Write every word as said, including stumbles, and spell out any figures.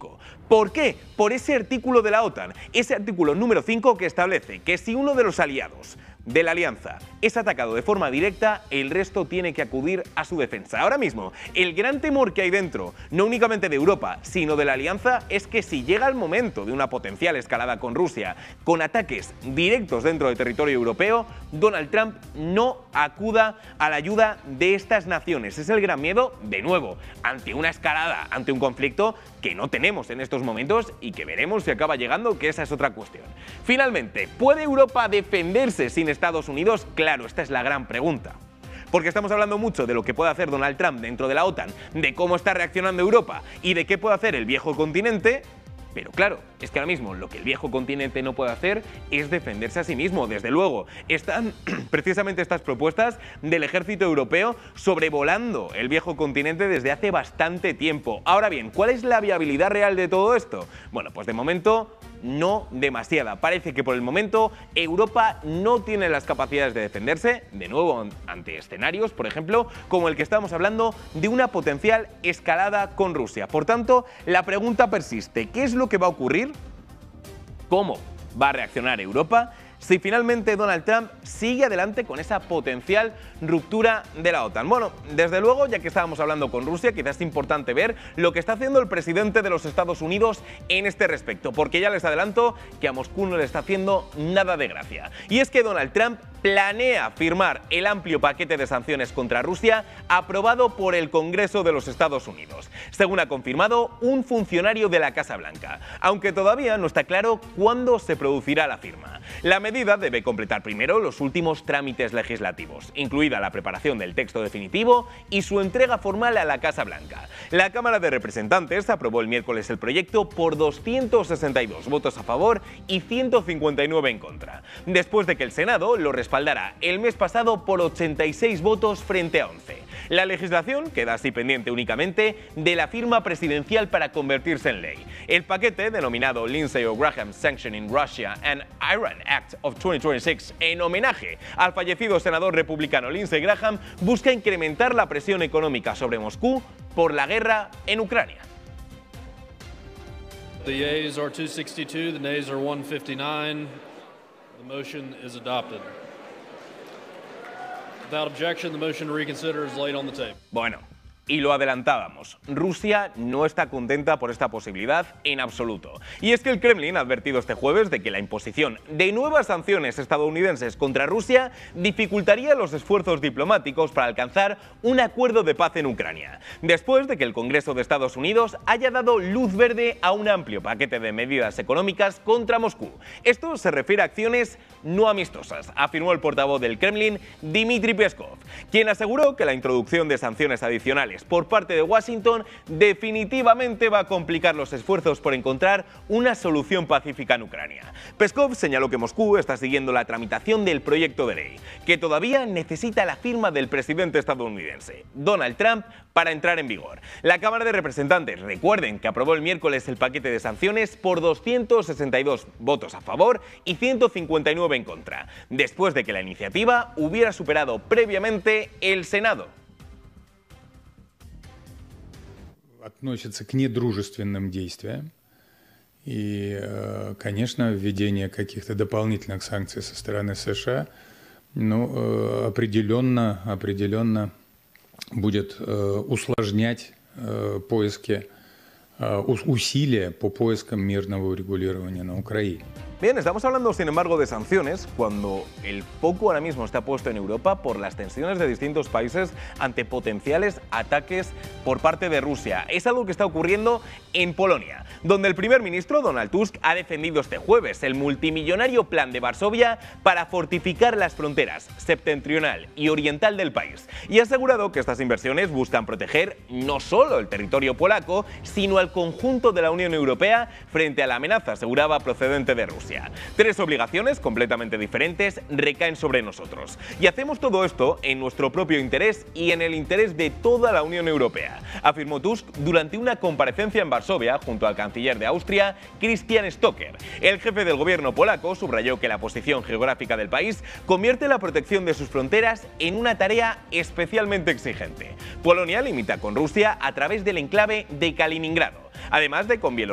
Moscú. ¿Por qué? Por ese artículo de la OTAN, ese artículo número cinco que establece que si uno de los aliados de la alianza es atacado de forma directa, el resto tiene que acudir a su defensa. Ahora mismo, el gran temor que hay dentro, no únicamente de Europa, sino de la alianza, es que si llega el momento de una potencial escalada con Rusia, con ataques directos dentro del territorio europeo, Donald Trump no acuda a la ayuda de estas naciones. Es el gran miedo, de nuevo, ante una escalada, ante un conflicto que no tenemos en estos momentos y que veremos si acaba llegando, que esa es otra cuestión. Finalmente, ¿puede Europa defenderse sin Estados Unidos? Claro, esta es la gran pregunta. Porque estamos hablando mucho de lo que puede hacer Donald Trump dentro de la OTAN, de cómo está reaccionando Europa y de qué puede hacer el viejo continente. Pero claro, es que ahora mismo lo que el viejo continente no puede hacer es defenderse a sí mismo. Desde luego, están precisamente estas propuestas del ejército europeo sobrevolando el viejo continente desde hace bastante tiempo. Ahora bien, ¿cuál es la viabilidad real de todo esto? Bueno, pues de momento no demasiada. Parece que por el momento Europa no tiene las capacidades de defenderse, de nuevo ante escenarios, por ejemplo, como el que estamos hablando de una potencial escalada con Rusia. Por tanto, la pregunta persiste: ¿qué es lo que va a ocurrir? ¿Cómo va a reaccionar Europa si finalmente Donald Trump sigue adelante con esa potencial ruptura de la OTAN? Bueno, desde luego, ya que estábamos hablando con Rusia, quizás es importante ver lo que está haciendo el presidente de los Estados Unidos en este respecto, porque ya les adelanto que a Moscú no le está haciendo nada de gracia. Y es que Donald Trump planea firmar el amplio paquete de sanciones contra Rusia aprobado por el Congreso de los Estados Unidos, según ha confirmado un funcionario de la Casa Blanca, aunque todavía no está claro cuándo se producirá la firma. La medida debe completar primero los últimos trámites legislativos, incluida la preparación del texto definitivo y su entrega formal a la Casa Blanca. La Cámara de Representantes aprobó el miércoles el proyecto por doscientos sesenta y dos votos a favor y ciento cincuenta y nueve en contra, después de que el Senado lo respaldara el mes pasado por ochenta y seis votos frente a once. La legislación queda así pendiente únicamente de la firma presidencial para convertirse en ley. El paquete, denominado Lindsey Graham Sanctioning Russia and Iran Act of dos mil veintiséis, en homenaje al fallecido senador republicano Lindsey Graham, busca incrementar la presión económica sobre Moscú por la guerra en Ucrania. The yeas are two sixty-two, the nays are one fifty-nine. The motion is adopted. Without objection, the motion to reconsider is laid on the table. Bueno, y lo adelantábamos, Rusia no está contenta por esta posibilidad en absoluto. Y es que el Kremlin ha advertido este jueves de que la imposición de nuevas sanciones estadounidenses contra Rusia dificultaría los esfuerzos diplomáticos para alcanzar un acuerdo de paz en Ucrania, después de que el Congreso de Estados Unidos haya dado luz verde a un amplio paquete de medidas económicas contra Moscú. Esto se refiere a acciones no amistosas, afirmó el portavoz del Kremlin, Dmitry Peskov, quien aseguró que la introducción de sanciones adicionales por parte de Washington definitivamente va a complicar los esfuerzos por encontrar una solución pacífica en Ucrania. Peskov señaló que Moscú está siguiendo la tramitación del proyecto de ley, que todavía necesita la firma del presidente estadounidense, Donald Trump, para entrar en vigor. La Cámara de Representantes, recuerden que aprobó el miércoles el paquete de sanciones por doscientos sesenta y dos votos a favor y ciento cincuenta y nueve en contra, después de que la iniciativa hubiera superado previamente el Senado. Относится к недружественным действиям. И, конечно, введение каких-то дополнительных санкций со стороны США, ну, определенно, определенно будет усложнять поиски, усилия по поискам мирного урегулирования на Украине. Bien, estamos hablando, sin embargo, de sanciones cuando el foco ahora mismo está puesto en Europa por las tensiones de distintos países ante potenciales ataques por parte de Rusia. Es algo que está ocurriendo en Polonia, donde el primer ministro Donald Tusk ha defendido este jueves el multimillonario plan de Varsovia para fortificar las fronteras septentrional y oriental del país, y ha asegurado que estas inversiones buscan proteger no solo el territorio polaco, sino al conjunto de la Unión Europea frente a la amenaza, aseguraba, procedente de Rusia. Tres obligaciones completamente diferentes recaen sobre nosotros. Y hacemos todo esto en nuestro propio interés y en el interés de toda la Unión Europea, afirmó Tusk durante una comparecencia en Varsovia junto al canciller de Austria, Christian Stocker. El jefe del gobierno polaco subrayó que la posición geográfica del país convierte la protección de sus fronteras en una tarea especialmente exigente. Polonia limita con Rusia a través del enclave de Kaliningrado, además de con Bielorrusia